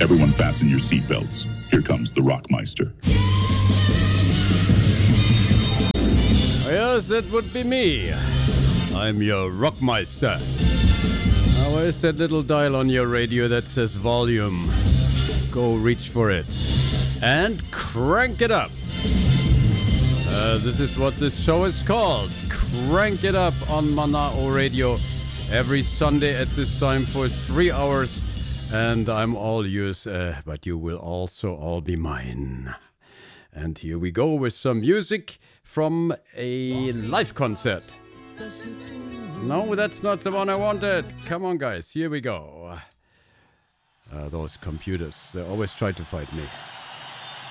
Everyone fasten your seatbelts. Here comes the Rockmeister. Yes, it would be me. I'm your Rockmeister. Now, where's that little dial on your radio that says volume? Go reach for it. And crank it up. This is what this show is called. Crank it up on Mana'o Radio every Sunday at this time for 3 hours. And I'm all yours, but you will also all be mine. And here we go with some music from a live concert. No, that's not the one I wanted. Come on, guys, here we go. Those computers, they always try to fight me.